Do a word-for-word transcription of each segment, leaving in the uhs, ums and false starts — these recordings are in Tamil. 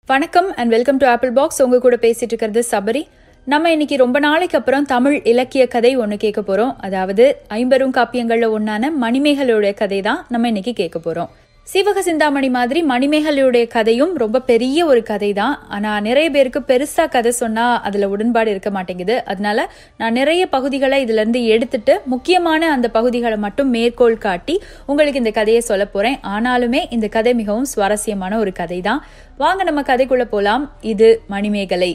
வணக்கம் and welcome to apple box. உங்க கூட பேசிட்டு இருக்கிறது சபரி. நம்ம இன்னைக்கு ரொம்ப நாளைக்கு அப்புறம் தமிழ் இலக்கிய கதை ஒன்று கேட்க போறோம். அதாவது ஐம்பெரும் காப்பியங்கள்ல ஒன்னான மணிமேகலையுடைய கதை தான் நம்ம இன்னைக்கு கேட்க போறோம். சீவக சிந்தாமணி மாதிரி மணிமேகலையுடைய கதையும் ரொம்ப பெரிய ஒரு கதை தான். ஆனா நிறைய பேருக்கு பெருசா கதை சொன்னா அதுல உடன்பாடு இருக்க மாட்டேங்குது. அதனால நான் நிறைய பகுதிகளை இதுல இருந்து எடுத்துட்டு முக்கியமான அந்த பகுதிகளை மட்டும் மேற்கோள் காட்டி உங்களுக்கு இந்த கதையை சொல்ல போறேன். ஆனாலுமே இந்த கதை மிகவும் சுவாரஸ்யமான ஒரு கதை தான். வாங்க நம்ம கதைக்குள்ள போலாம். இது மணிமேகலை.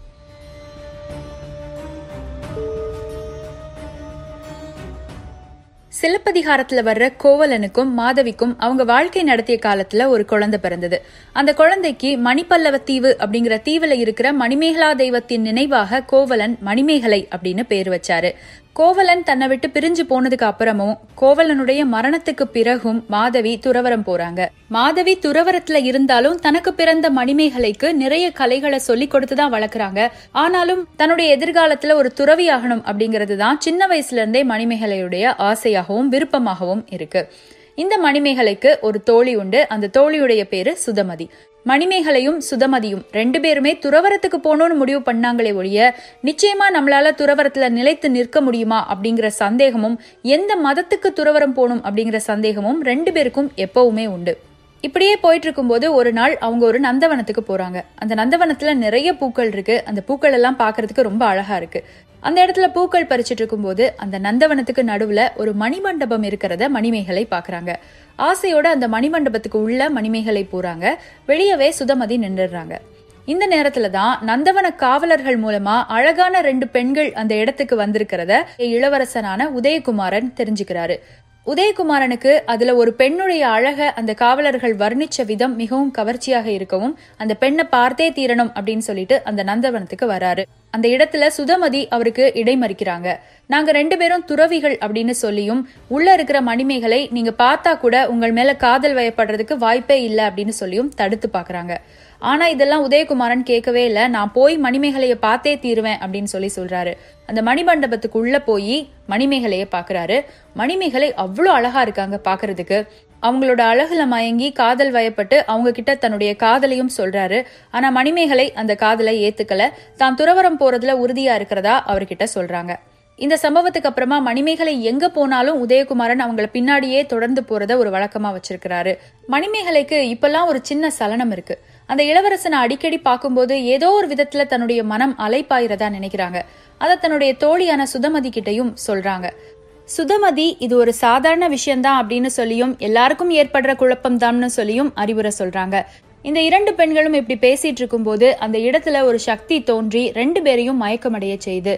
சிலப்பதிகாரத்துல வர்ற கோவலனுக்கும் மாதவிக்கும் அவங்க வாழ்க்கை நடத்திய காலத்துல ஒரு குழந்தை பிறந்தது. அந்த குழந்தைக்கு மணிப்பல்லவ தீவு அப்படிங்கிற தீவுல இருக்கிற மணிமேகலா தெய்வத்தின் நினைவாக கோவலன் மணிமேகலை அப்படின்னு பேர் வச்சாரு. கோவலன் தன்னை விட்டு பிரிஞ்சு போனதுக்கு அப்புறமும் கோவலனுடைய மரணத்துக்கு பிறகும் மாதவி துறவரம் போறாங்க. மாதவி துறவரத்துல இருந்தாலும் தனக்கு பிறந்த மணிமேகலைக்கு நிறைய கலைகளை சொல்லி கொடுத்துதான் வளர்க்குறாங்க. ஆனாலும் தன்னுடைய எதிர்காலத்துல ஒரு துறவி ஆகணும் அப்படிங்கிறது தான் சின்ன வயசுல இருந்தே மணிமேகலையுடைய ஆசையாகவும் விருப்பமாகவும் இருக்கு. இந்த மணிமேகலைக்கு ஒரு தோழி உண்டு. அந்த தோழியுடைய பேரு சுதமதி. மணிமேகலையும் சுதமதியும் ரெண்டு பேருமே துறவரத்துக்கு போகணும்னு முடிவு பண்ணாங்களே ஒழிய நிச்சயமா நம்மளால துறவரத்துல நிலைத்து நிற்க முடியுமா அப்படிங்கிற சந்தேகமும், எந்த மதத்துக்கு துறவரம் போகணும் அப்படிங்கிற சந்தேகமும் ரெண்டு பேருக்கும் எப்பவுமே உண்டு. இப்படியே போயிட்டு இருக்கும்போது ஒரு நாள் அவங்க ஒரு நந்தவனத்துக்கு போறாங்க. அந்த நந்தவனத்துல நிறைய பூக்கள் இருக்கு. அந்த பூக்கள் எல்லாம் பாக்குறதுக்கு ரொம்ப அழகா இருக்கு. அந்த இடத்துல பூக்கள் பறிச்சுட்டு இருக்கும் போது அந்த நந்தவனத்துக்கு நடுவுல ஒரு மணிமண்டபம் இருக்கிறத மணிமேகலை பாக்குறாங்க. ஆசையோட அந்த மணிமண்டபத்துக்கு உள்ள மணிமேகலை போறாங்க. வெளியவே சுதமதி நின்றுடுறாங்க. இந்த நேரத்துலதான் நந்தவன காவலர்கள் மூலமா அழகான ரெண்டு பெண்கள் அந்த இடத்துக்கு வந்திருக்கிறத இளவரசனான உதயகுமாரன் தெரிஞ்சுக்கிறாரு. உதயகுமாரனுக்கு அதுல ஒரு பெண்ணுடைய அழக அந்த காவலர்கள் வர்ணிச்ச விதம் மிகவும் கவர்ச்சியாக இருக்கவும் அந்த பெண்ணை பார்த்தே தீரணும் அப்படின்னு சொல்லிட்டு அந்த நந்தவனத்துக்கு வராரு. அந்த இடத்துல சுதமதி அவருக்கு இடைமறிக்கிறாங்க. நாங்க ரெண்டு பேரும் துறவிகள் அப்படின்னு சொல்லியும் உள்ள இருக்கிற மணிமேகலை நீங்க பார்த்தா கூட உங்கள் மேல காதல் வயப்படுறதுக்கு வாய்ப்பே இல்லை அப்படின்னு சொல்லியும் தடுத்து பாக்குறாங்க. ஆனா இதெல்லாம் உதயகுமாரன் கேட்கவே இல்லை. நான் போய் மணிமேகலைய பார்த்தே தீருவேன் அப்படின்னு சொல்லி சொல்றாரு. அந்த மணிமண்டபத்துக்கு உள்ள போய் மணிமேகலைய பாக்குறாரு. மணிமேகலை அவ்வளவு அழகா இருக்காங்க பாக்குறதுக்கு. அவங்களோட அழகுல மயங்கி காதல் வயப்பட்டு அவங்க கிட்ட தன்னுடைய காதலையும் சொல்றாரு. ஆனா மணிமேகலை அந்த காதலை ஏத்துக்கல. தான் துறவரம் போறதுல உறுதியா இருக்கிறதா அவர்கிட்ட சொல்றாங்க. இந்த சம்பவத்துக்கு அப்புறமா மணிமேகலை எங்க போனாலும் உதயகுமாரன் அவங்கள பின்னாடியே தொடர்ந்து போறத ஒரு வழக்கமா வச்சிருக்கிறாரு. மணிமேகலைக்கு இப்பெல்லாம் ஒரு சின்ன சலனம் இருக்கு. அந்த இளவரசனை அடிக்கடி பார்க்கும்போது ஏதோ ஒரு விதத்துல தன்னுடைய மனம் அலைப்பாயிரதா நினைக்கிறாங்க. அத தன்னுடைய தோழியான சுதமதி கிட்டையும் சொல்றாங்க. சுதமதி இது ஒரு சாதாரண விஷயம்தான் அப்படின்னு சொல்லியும் எல்லாருக்கும் ஏற்படுற குழப்பம் தான்னு சொல்லியும் அறிவுரை சொல்றாங்க. இந்த இரண்டு பெண்களும் இப்படி பேசிட்டு இருக்கும் போது அந்த இடத்துல ஒரு சக்தி தோன்றி ரெண்டு பேரையும் மயக்கமடைய செய்து.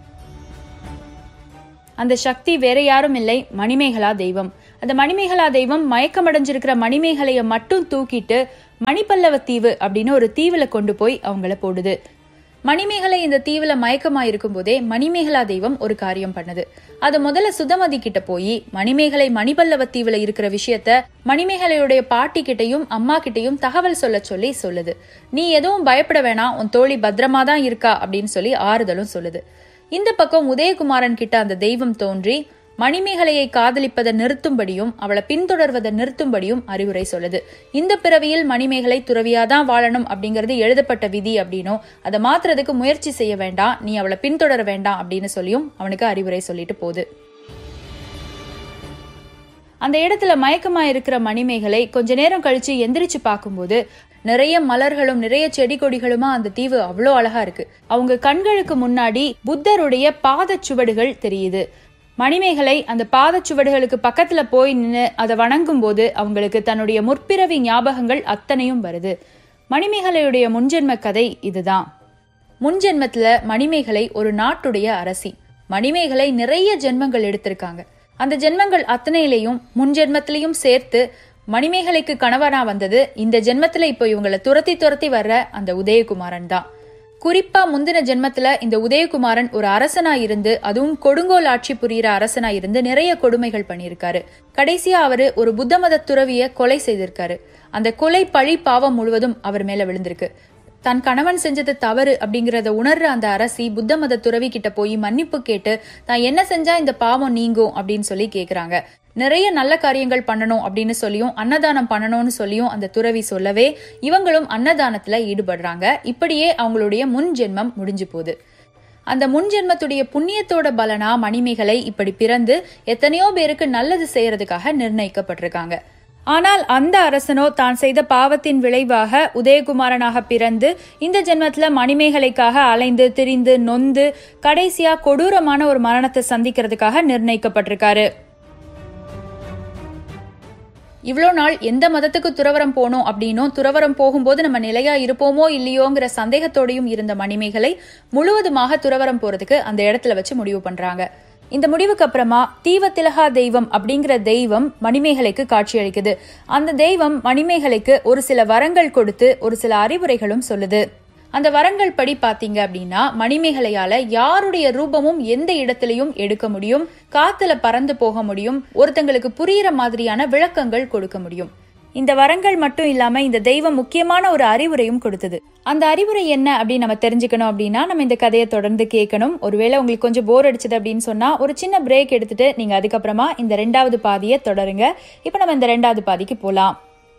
அந்த சக்தி வேற யாரும் இல்லை, மணிமேகலா தெய்வம். அந்த மணிமேகலா தெய்வம் மயக்கமடைஞ்சிருக்கிற மணிமேகலைய மட்டும் தூக்கிட்டு மணிப்பல்லவ தீவு அப்படின்னு ஒரு தீவுல கொண்டு போய் அவங்கள போடுது. மணிமேகலை இந்த தீவுல மயக்கமா இருக்கும் போதே மணிமேகலா தெய்வம் ஒரு காரியம் பண்ணுது. அது முதல்ல சுதமதி கிட்ட போய் மணிமேகலை மணிப்பல்லவ தீவுல இருக்கிற விஷயத்த மணிமேகலையுடைய பாட்டி கிட்டையும் அம்மா கிட்டையும் தகவல் சொல்ல சொல்லி சொல்லுது. நீ எதுவும் பயப்பட வேணாம், உன் தோழி பத்திரமா தான் இருக்கா அப்படின்னு சொல்லி ஆறுதலும் சொல்லுது. இந்த பக்கம் உதயகுமாரன் கிட்ட அந்த தெய்வம் தோன்றி மணிமேகலையை காதலிப்பதை நிறுத்தும்படியும் அவளை பின்தொடர்வதை நிறுத்தும்படியும் அறிவுரை சொல்லுது. இந்த பிறவியில் மணிமேகலை துறவியாதான் வாழணும் அப்படிங்கிறது எழுதப்பட்ட விதி அப்படின்னும் அதை மாத்துறதுக்கு முயற்சி செய்ய வேண்டாம், நீ அவளை பின்தொடர வேண்டாம் அப்படின்னு சொல்லியும் அவனுக்கு அறிவுரை சொல்லிட்டு போகுது. அந்த இடத்துல மயக்கமா இருக்கிற மணிமேகலை கொஞ்ச நேரம் கழிச்சு எந்திரிச்சு பார்க்கும்போது நிறைய மலர்களும் நிறைய செடி கொடிகளுமா அந்த தீவு அவ்வளோ அழகா இருக்கு. அவங்க கண்களுக்கு முன்னாடி புத்தருடைய பாதச்சுவடுகள் தெரியுது. மணிமேகலை அந்த பாதச்சுவடுகளுக்கு பக்கத்துல போய் நின்று அதை வணங்கும் போது அவங்களுக்கு தன்னுடைய முற்பிறவி ஞாபகங்கள் அத்தனையும் வருது. மணிமேகலையுடைய முன்ஜென்ம கதை இதுதான். முன்ஜென்மத்துல மணிமேகலை ஒரு நாட்டுடைய அரசி. மணிமேகலை நிறைய ஜென்மங்கள் எடுத்திருக்காங்க. அந்த ஜென்மங்கள் அத்தனையிலையும் முன்ஜென்மத்திலையும் சேர்த்து மணிமேகலைக்கு கணவனா வந்தது இந்த ஜென்மத்துல இப்போ இவங்களை துரத்தி துரத்தி வர்ற அந்த உதயகுமாரன் தான். குறிப்பா முந்தின ஜென்மத்துல இந்த உதயகுமாரன் ஒரு அரசனா இருந்து, அதுவும் கொடுங்கோல் ஆட்சி புரியிற அரசனா இருந்து நிறைய கொடுமைகள் பண்ணியிருக்காரு. கடைசியா அவரு ஒரு புத்த மத துறவிய கொலை செய்திருக்காரு. அந்த கொலை பழி பாவம் முழுவதும் அவர் மேல விழுந்திருக்கு. தன் கணவன் செஞ்சது தவறு அப்படிங்கறத உணர்ற அந்த அரசி புத்த மத துறவி கிட்ட போய் மன்னிப்பு கேட்டு தான் என்ன செஞ்சா இந்த பாவம் நீங்கும் அப்படின்னு சொல்லி கேக்குறாங்க. நிறைய நல்ல காரியங்கள் பண்ணணும் அப்படின்னு சொல்லியும் அன்னதானம் பண்ணணும்னு சொல்லியும் அந்த துறவி சொல்லவே இவங்களும் அன்னதானத்துல ஈடுபடுறாங்க. இப்படியே அவங்களுடைய முன் ஜென்மம் முடிஞ்சு போகுது. அந்த முன் ஜென்மத்துடைய புண்ணியத்தோட பலனா மணிமேகலை இப்படி பிறந்து எத்தனையோ பேருக்கு நல்லது செய்யறதுக்காக நிர்ணயிக்கப்பட்டிருக்காங்க. ஆனால் அந்த அரசனோ தான் செய்த பாவத்தின் விளைவாக உதயகுமாரனாக பிறந்து இந்த ஜென்மத்துல மணிமேகலைக்காக அலைந்து திரிந்து நொந்து கடைசியா கொடூரமான ஒரு மரணத்தை சந்திக்கிறதுக்காக நிர்ணயிக்கப்பட்டிருக்காரு. இவ்வளோ நாள் எந்த மதத்துக்கு துறவரம் போனோம் அப்படின்னும் துறவரம் போகும்போது நம்ம நிலையா இருப்போமோ இல்லையோங்கிற சந்தேகத்தோடையும் இருந்த மணிமேகலை முழுவதுமாக துறவரம் போறதுக்கு அந்த இடத்துல வச்சு முடிவு பண்றாங்க. இந்த முடிவுக்கு அப்புறமா தீவத்திலகா தெய்வம் அப்படிங்கிற தெய்வம் மணிமேகலைக்கு காட்சி அளிக்குது. அந்த தெய்வம் மணிமேகலைக்கு ஒரு சில வரங்கள் கொடுத்து ஒரு சில அறிவுரைகளும் சொல்லுது. அந்த வரங்கள் படி பாத்தீங்க அப்படின்னா மணிமேகலையால யாருடைய ரூபமும் எந்த இடத்திலையும் எடுக்க முடியும், காத்துல பறந்து போக முடியும், ஒருத்தங்களுக்கு புரியுற மாதிரியான விளக்கங்கள் கொடுக்க முடியும். இந்த வரங்கள் மட்டும் இல்லாம இந்த தெய்வம் முக்கியமான ஒரு அறிவுரையும் கொடுத்தது. அந்த அறிவுரை என்ன அப்படின்னு நம்ம தெரிஞ்சுக்கணும் அப்படின்னா நம்ம இந்த கதையை தொடர்ந்து கேட்கணும். ஒருவேளை உங்களுக்கு கொஞ்சம் போர் அடிச்சது அப்படின்னு சொன்னா ஒரு சின்ன பிரேக் எடுத்துட்டு நீங்க அதுக்கப்புறமா இந்த ரெண்டாவது பாதியை தொடருங்க. இப்ப நம்ம இந்த ரெண்டாவது பாதிக்கு போலாம்.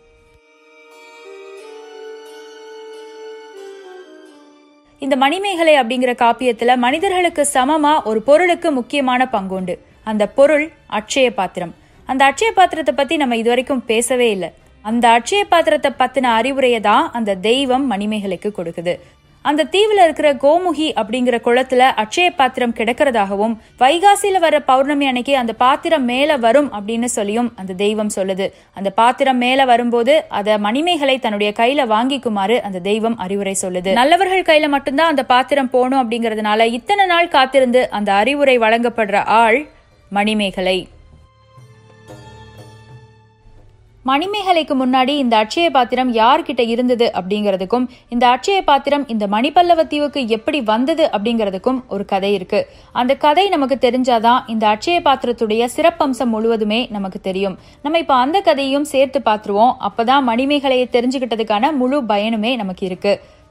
இந்த மணிமேகலை அப்படிங்கிற காப்பியத்துல மனிதர்களுக்கு சமமா ஒரு பொருளுக்கு முக்கியமான பங்குண்டு. அந்த பொருள் அட்சய பாத்திரம். அந்த அட்சய பாத்திரத்தை பத்தி நம்ம இதுவரைக்கும் பேசவே இல்லை. அந்த அட்சய பாத்திரத்தை பத்தின அறிவுரையை தான் அந்த தெய்வம் மணிமேகலைக்கு கொடுக்குது. அந்த தீவுல இருக்கிற கோமுகி அப்படிங்கிற குளத்துல அட்சய பாத்திரம் கிடக்கிறதாகவும் வைகாசியில வர பௌர்ணமி அன்னைக்கு அந்த பாத்திரம் மேல வரும் அப்படின்னு சொல்லியும் அந்த தெய்வம் சொல்லுது. அந்த பாத்திரம் மேல வரும்போது அத மணிமேகலை தன்னுடைய கையில வாங்கிக்குமாறு அந்த தெய்வம் அறிவுரை சொல்லுது. நல்லவர்கள் கையில மட்டும்தான் அந்த பாத்திரம் போகணும் அப்படிங்கறதுனால இத்தனை நாள் காத்திருந்து அந்த அறிவுரை வழங்கப்படுற ஆள் மணிமேகலை. மணிமேகலைக்கு முன்னாடி இந்த அட்சய பாத்திரம் யார்கிட்ட இருந்தது அப்படிங்கறதுக்கும் இந்த அட்சய பாத்திரம் இந்த மணிபல்லவ தீவுக்கு எப்படி வந்தது அப்படிங்கறதுக்கும் ஒரு கதை இருக்கு. அந்த கதை நமக்கு தெரிஞ்சாதான் இந்த அட்சய பாத்திரத்துடைய சிறப்பம்சம் முழுவதுமே நமக்கு தெரியும். நம்ம இப்ப அந்த கதையும் சேர்த்து பாத்துருவோம். அப்பதான் மணிமேகலையை தெரிஞ்சுக்கிட்டதுக்கான முழு பயனுமே நமக்கு இருக்கு.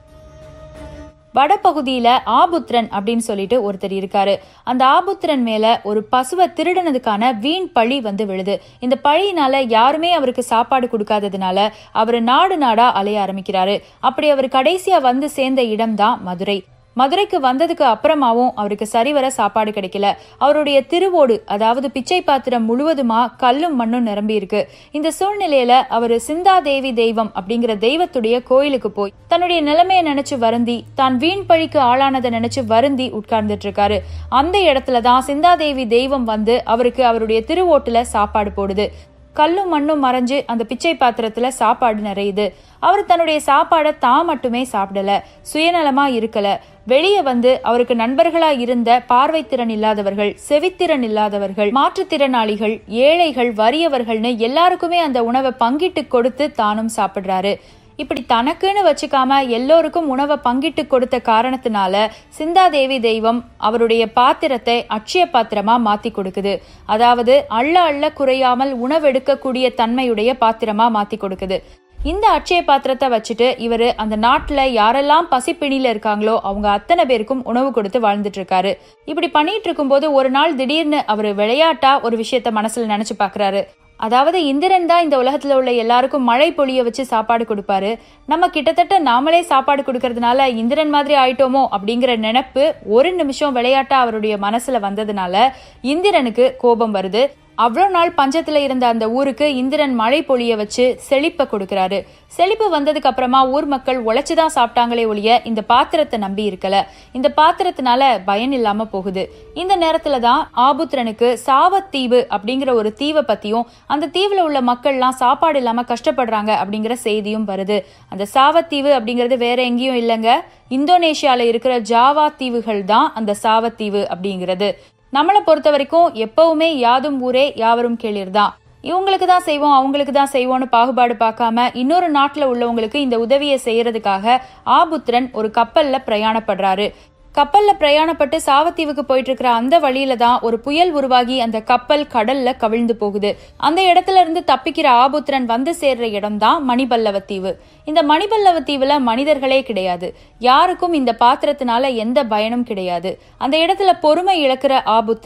வடபகுதியில ஆபுத்திரன் அப்படின்னு சொல்லிட்டு ஒருத்தர் இருக்காரு. அந்த ஆபுத்திரன் மேல ஒரு பசுவை திருடனதுக்கான வீண் பழி வந்து விழுது. இந்த பழியினால யாருமே அவருக்கு சாப்பாடு கொடுக்காததுனால அவரு நாடு நாடா அலைய ஆரம்பிக்கிறாரு. அப்படி அவர் கடைசியா வந்து சேர்ந்த இடம் தான் மதுரை. மதுரைக்கு வந்ததுக்கு அப்புறமாவும் அவருக்கு சரிவர சாப்பாடு கிடைக்கல. அவருடைய திருவோடு அதாவது பிச்சை பாத்திரம் முழுவதுமா கல்லும் மண்ணும் நிரம்பி இருக்கு. இந்த சூழ்நிலையில அவரு சிந்தாதேவி தெய்வம் அப்படிங்கிற தெய்வத்துடைய கோயிலுக்கு போய் தன்னுடைய நிலைமையை நினைச்சு வருந்தி தான் வீண் பழிக்கு ஆளானதை நினைச்சு வருந்தி உட்கார்ந்துட்டு இருக்காரு. அந்த இடத்துலதான் சிந்தாதேவி தெய்வம் வந்து அவருக்கு அவருடைய திருவோட்டுல சாப்பாடு போடுது. கல்லும் மண்ணும் மறைஞ்சு அந்த பிச்சை பாத்திரத்துல சாப்பாடு நிறையுது. அவர் தன்னுடைய சாப்பாடை தான் மட்டுமே சாப்பிடல, சுயநலமா இருக்கல. வெளியே வந்து அவருக்கு நண்பர்களா இருந்த பார்வை திறன் இல்லாதவர்கள், செவித்திறன் இல்லாதவர்கள், மாற்றுத்திறனாளிகள், ஏழைகள், வறியவர்கள்னு எல்லாருக்குமே அந்த உணவை பங்கிட்டு கொடுத்து தானும் சாப்பிடுறாரு. இப்படி தனக்குன்னு வச்சுக்காம எல்லோருக்கும் உணவை பங்கிட்டு கொடுத்த காரணத்தினால சிந்தாதேவி தெய்வம் அவருடைய பாத்திரத்தை அட்சய பாத்திரமா மாத்தி கொடுக்குது. அதாவது அள்ள அள்ள குறையாமல் உணவெடுக்கக்கூடிய தன்மையுடைய பாத்திரமா மாத்தி கொடுக்குது. இந்த அட்சய பாத்திரத்தை வச்சுட்டு இவரு அந்த நாட்டுல யாரெல்லாம் பசிப்பிணியில இருக்காங்களோ அவங்க அத்தனை பேருக்கும் உணவு கொடுத்து வாழ்ந்துட்டு இருக்காரு. இப்படி பண்ணிட்டு இருக்கும் போது ஒரு நாள் திடீர்னு அவரு விளையாட்டா ஒரு விஷயத்த மனசுல நினைச்சு பாக்குறாரு. அதாவது இந்திரன் தான் இந்த உலகத்துல உள்ள எல்லாருக்கும் மழை பொழிய வச்சு சாப்பாடு கொடுப்பாரு. நம்ம கிட்டத்தட்ட நாமளே சாப்பாடு கொடுக்கறதுனால இந்திரன் மாதிரி ஆயிட்டோமோ அப்படிங்கிற நினைப்பு ஒரு நிமிஷம் விளையாட்டா அவருடைய மனசுல வந்ததுனால இந்திரனுக்கு கோபம் வருது. அவ்வளவு நாள் பஞ்சத்துல இருந்த அந்த ஊருக்கு இந்திரன் மழை பொழிய வச்சு செழிப்ப கொடுக்கிறாரு. செழிப்பு வந்ததுக்கு அப்புறமா ஊர் மக்கள் உழைச்சுதான் சாப்பிட்டாங்களே ஒழிய இந்த பாத்திரத்தை நம்பி இருக்கல. இந்த பாத்திரத்தினால பயன் இல்லாம போகுது. இந்த நேரத்துலதான் ஆபுத்திரனுக்கு சாவத்தீவு அப்படிங்கிற ஒரு தீவை பத்தியும் அந்த தீவுல உள்ள மக்கள் எல்லாம் சாப்பாடு இல்லாம கஷ்டப்படுறாங்க அப்படிங்கிற செய்தியும் வருது. அந்த சாவத்தீவு அப்படிங்கிறது வேற எங்கேயும் இல்லைங்க, இந்தோனேஷியால இருக்கிற ஜாவா தீவுகள் தான் அந்த சாவத்தீவு அப்படிங்கிறது. நம்மளை பொறுத்த வரைக்கும் எப்பவுமே யாதும் ஊரே யாவரும் கேளீர் தான். இவங்களுக்கு தான் செய்வோம் அவங்களுக்கு தான் செய்வோம்னு பாகுபாடு பார்க்காம இன்னொரு நாட்டுல உள்ளவங்களுக்கு இந்த உதவியை செய்யறதுக்காக ஆபுத்திரன் ஒரு கப்பல்ல பிரயாணப்படுறாரு. கப்பல்ல பிரயாணப்பட்டு சாவத்தீவுக்கு போயிட்டு இருக்கிற அந்த வழியில தான் ஒரு புயல் உருவாகி அந்த கப்பல் கடல்ல கவிழ்ந்து போகுது. அந்த இடத்துல இருந்து தப்பிக்கிற ஆபுத்திரன் வந்து சேர்ற இடம் தான் மணிபல்லவ தீவு. இந்த மணிபல்லவ தீவுல மனிதர்களே கிடையாது. யாருக்கும் இந்த பாத்திரத்தினால எந்த பயனும் கிடையாது. அந்த இடத்துல பொறுமை இழக்கிற ஆபுத்திரன்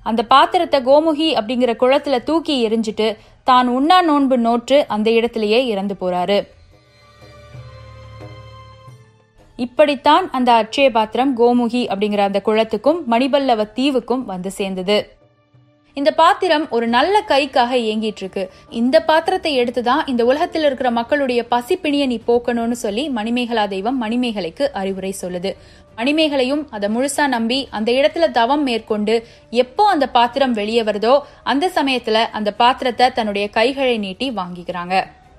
அந்த பாத்திரத்தை கோமுகி அப்படிங்கிற குளத்துல தூக்கி எரிஞ்சிட்டு தான் உண்ணா நோன்பு நோற்று அந்த இடத்திலேயே இறந்து போறாரு. இப்படித்தான் அந்த அட்சய பாத்திரம் கோமுகி அப்படிங்கிற அந்த குளத்துக்கும் மணிபல்லவ தீவுக்கும் வந்து சேர்ந்தது. இந்த பாத்திரம் ஒரு நல்ல கைக்காக இயங்கிட்டு இருக்கு. இந்த பாத்திரத்தை எடுத்துதான் இந்த உலகத்தில் இருக்கிற மக்களுடைய பசிப்பிணியை நீ போக்கணும்னு சொல்லி மணிமேகலா தெய்வம் மணிமேகலைக்கு அறிவுரை சொல்லுது. மணிமேகலையும் அதை முழுசா நம்பி அந்த இடத்துல தவம் மேற்கொண்டு எப்போ அந்த பாத்திரம் வெளியே வருதோ அந்த சமயத்துல அந்த பாத்திரத்தை தன்னுடைய கைகளை நீட்டி வாங்கிக்கிறாங்க.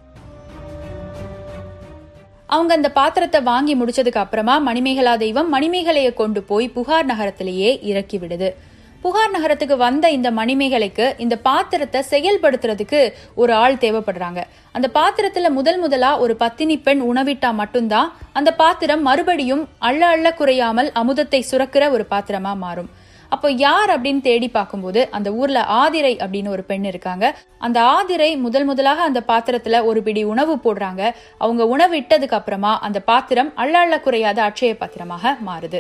அவங்க அந்த பாத்திரத்தை வாங்கி முடிச்சதுக்கு அப்புறமா மணிமேகலா தெய்வம் மணிமேகலையை கொண்டு போய் புகார் நகரத்திலேயே இறக்கி விடுது. புகார் நகரத்துக்கு வந்த இந்த மணிமேகலைக்கு இந்த பாத்திரத்தை செயல்படுத்துறதுக்கு ஒரு ஆள் தேவைப்படுறாங்க. அந்த பாத்திரத்துல முதல் முதலா ஒரு பத்தினி பெண் உணவிட்டா மட்டும்தான் அந்த பாத்திரம் மறுபடியும் அள்ள அள்ள குறையாமல் அமுதத்தை சுரக்கிற ஒரு பாத்திரமா மாறும். அப்போ யார் அப்படின்னு தேடி பார்க்கும்போது அந்த ஊர்ல ஆதிரை அப்படின்னு ஒரு பெண் இருக்காங்க. அந்த ஆதிரை முதல் முதலாக அந்த பாத்திரத்துல ஒரு பிடி உணவு போடுறாங்க. அவங்க உணவு இட்டதுக்கு அப்புறமா அந்த பாத்திரம் அள்ள அள்ள குறையாத அட்சய பாத்திரமாக மாறுது.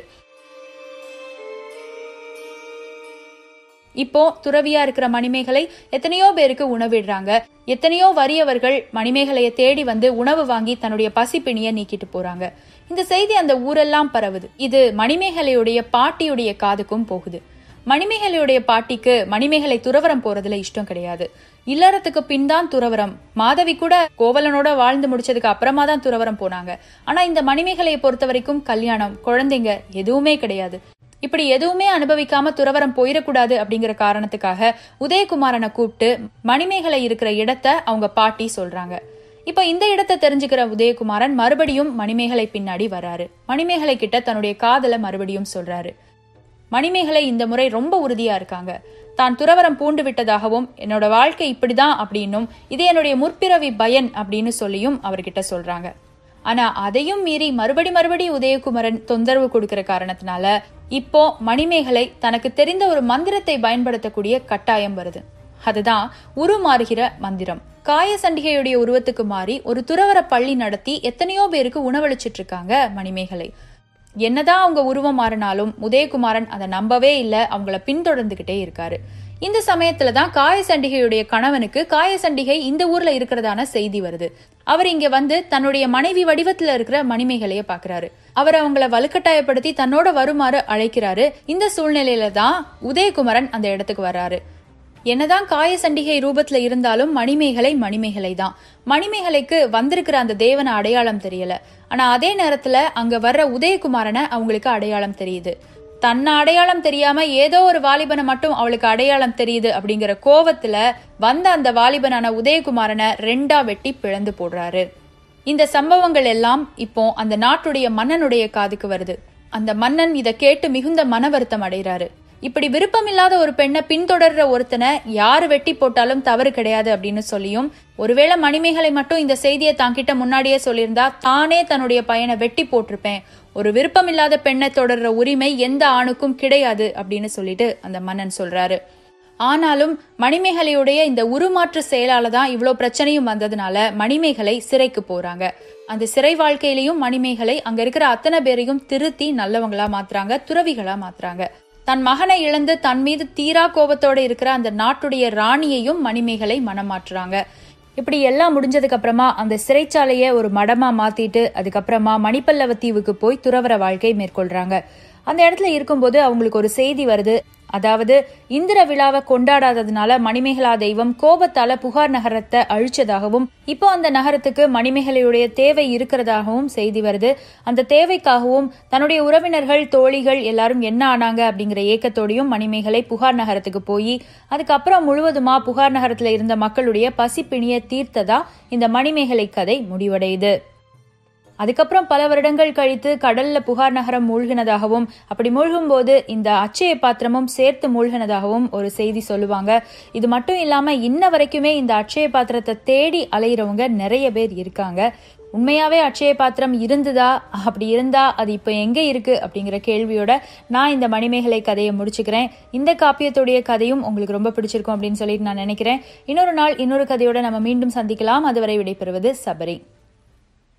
இப்போ துறவியா இருக்கிற மணிமேகலை எத்தனையோ பேருக்கு உணவிடுறாங்க. எத்தனையோ வறியவர்கள் மணிமேகலையை தேடி வந்து உணவு வாங்கி தன்னுடைய பசிப்பிணிய நீக்கிட்டு போறாங்க. இந்த செய்தி அந்த ஊரெல்லாம் பரவுது. இது மணிமேகலையுடைய பாட்டியுடைய காதுக்கும் போகுது. மணிமேகலையுடைய பாட்டிக்கு மணிமேகலை துறவரம் போறதுல இஷ்டம் கிடையாது. இல்லறத்துக்கு பின் தான் துறவரம். மாதவி கூட கோவலனோட வாழ்ந்து முடிச்சதுக்கு அப்புறமா தான் துறவரம் போனாங்க. ஆனா இந்த மணிமேகலையை பொறுத்த வரைக்கும் கல்யாணம், குழந்தைங்க எதுவுமே கிடையாது. இப்படி எதுவுமே அனுபவிக்காம துறவரம் போயிடக்கூடாது அப்படிங்கிற காரணத்துக்காக உதயகுமாரனை கூப்பிட்டு மணிமேகலை இருக்கிற இடத்த அவங்க பாட்டி சொல்றாங்க. இப்ப இந்த இடத்தை தெரிஞ்சுக்கிற உதயகுமாரன் மறுபடியும் மணிமேகலை பின்னாடி வராரு. மணிமேகலை கிட்ட தன்னுடைய காதலை மறுபடியும் சொல்றாரு. மணிமேகலை இந்த முறை ரொம்ப உறுதியா இருக்காங்க. தான் துறவரம் பூண்டு விட்டதாகவும் என்னோட வாழ்க்கை இப்படிதான் அப்படின்னும் இது என்னுடைய முற்பிறவி பயன் அப்படின்னு சொல்லியும் அவர்கிட்ட சொல்றாங்க. ஆனா அதையும் மீறி மறுபடி மறுபடி உதயகுமாரன் தொந்தரவு கொடுக்கிற காரணத்தினால இப்போ மணிமேகலை தனக்கு தெரிந்த ஒரு மந்திரத்தை பயன்படுத்தக்கூடிய கட்டாயம் வருது. அதுதான் உருமாறுகிற மந்திரம். காய சண்டிகையுடைய உருவத்துக்கு மாறி ஒரு துறவர பள்ளி நடத்தி எத்தனையோ பேருக்கு உணவளிச்சிட்டு இருக்காங்க மணிமேகலை. என்னதான் அவங்க உருவம் மாறினாலும் உதயகுமாரன் அதை நம்பவே இல்லை. அவங்கள பின்தொடர்ந்துகிட்டே இருக்காரு. இந்த சமயத்துலதான் காயசண்டிகையுடைய கணவனுக்கு காயசண்டிகை இந்த ஊர்ல இருக்கிறதான செய்தி வருது. அவர் இங்க வந்து தன்னுடைய மனைவி வடிவத்துல இருக்கிற மணிமேகலைய பாக்குறாரு. அவர் அவங்கள வலுக்கட்டாயப்படுத்தி தன்னோட வருமாறு அழைக்கிறாரு. இந்த சூழ்நிலையில தான் உதயகுமரன் அந்த இடத்துக்கு வர்றாரு. என்னதான் காயசண்டிகை ரூபத்துல இருந்தாலும் மணிமேகலை மணிமேகலை தான். மணிமேகலைக்கு வந்திருக்கிற அந்த தேவன அடையாளம் தெரியல. ஆனா அதே நேரத்துல அங்க வர்ற உதயகுமாரனை அவங்களுக்கு அடையாளம் தெரியுது. தன்னை அடையாளம் தெரியாம ஏதோ ஒரு வாலிபனை மட்டும் அவளுக்கு அடையாளம் தெரியுது அப்படிங்கிற கோவத்துல வந்த அந்த வாலிபனான உதயகுமாரனை ரெண்டா வெட்டி பிளந்து போடுறாரு. இந்த சம்பவங்கள் எல்லாம் இப்போ அந்த நாட்டுடைய மன்னனுடைய காதுக்கு வருது. அந்த மன்னன் இதை கேட்டு மிகுந்த மன வருத்தம் அடைகிறாரு. இப்படி விருப்பமில்லாத ஒரு பெண்ணை பின்தொடர்ற ஒருத்தனை யாரு வெட்டி போட்டாலும் தவறு கிடையாது அப்படின்னு சொல்லியும், ஒருவேளை மணிமேகலை மட்டும் இந்த செய்தியை தாங்கிட்ட முன்னாடியே சொல்லியிருந்தா தானே தன்னுடைய பையனை வெட்டி போட்டிருப்பேன். ஒரு விருப்பமில்லாத பெண்ணை தொடர்ற உரிமை எந்த ஆணுக்கும் கிடையாது அப்படின்னு சொல்லிட்டு அந்த மன்னன் சொல்றாரு. ஆனாலும் மணிமேகலையுடைய இந்த உருமாற்று செயலால தான் இவ்வளவு பிரச்சனையும் வந்ததுனால மணிமேகலை சிறைக்கு போறாங்க. அந்த சிறை வாழ்க்கையிலையும் மணிமேகலை அங்க இருக்கிற அத்தனை பேரையும் திருத்தி நல்லவங்களா மாத்துறாங்க, துறவிகளா மாத்துறாங்க. தன் மகனை இழந்து தன் மீது தீரா கோபத்தோட இருக்கிற அந்த நாட்டுடைய ராணியையும் மணிமேகலை மனம் மாற்றுறாங்க. இப்படி எல்லாம் முடிஞ்சதுக்கு அப்புறமா அந்த சிறைச்சாலைய ஒரு மடமா மாத்திட்டு அதுக்கப்புறமா மணிப்பல்லவ தீவுக்கு போய் துறவர வாழ்க்கை மேற்கொள்றாங்க. அந்த இடத்துல இருக்கும்போது அவங்களுக்கு ஒரு செய்தி வருது. அதாவது இந்திர விழாவை கொண்டாடாததுனால மணிமேகலா தெய்வம் கோபத்தால புகார் நகரத்தை அழிச்சதாகவும் இப்போ அந்த நகரத்துக்கு மணிமேகலையுடைய தேவை இருக்கிறதாகவும் செய்தி வருது. அந்த தேவைக்காகவும் தன்னுடைய உறவினர்கள் தோழிகள் எல்லாரும் என்ன ஆனாங்க அப்படிங்கிற ஏக்கத்தோடையும் மணிமேகலை புகார் நகரத்துக்கு போய் அதுக்கப்புறம் முழுவதுமா புகார் நகரத்துல இருந்த மக்களுடைய பசிப்பிணிய தீர்த்ததா இந்த மணிமேகலை கதை முடிவடையுது. அதுக்கப்புறம் பல வருடங்கள் கழித்து கடல்ல புகார் நகரம் மூழ்கினதாகவும் அப்படி மூழ்கும் போது இந்த அட்சய பாத்திரமும் சேர்த்து மூழ்கினதாகவும் ஒரு செய்தி சொல்லுவாங்க. இது மட்டும் இல்லாம இன்ன வரைக்குமே இந்த அட்சய பாத்திரத்தை தேடி அலையிறவங்க நிறைய பேர் இருக்காங்க. உண்மையாவே அட்சய பாத்திரம் இருந்ததா, அப்படி இருந்தா அது இப்ப எங்க இருக்கு அப்படிங்கிற கேள்வியோட நான் இந்த மணிமேகலை கதையை முடிச்சுக்கிறேன். இந்த காப்பியத்துடைய கதையும் உங்களுக்கு ரொம்ப பிடிச்சிருக்கும் அப்படின்னு சொல்லிட்டு நான் நினைக்கிறேன். இன்னொரு நாள் இன்னொரு கதையோட நம்ம மீண்டும் சந்திக்கலாம். அதுவரை விடைபெறுவது சபரி.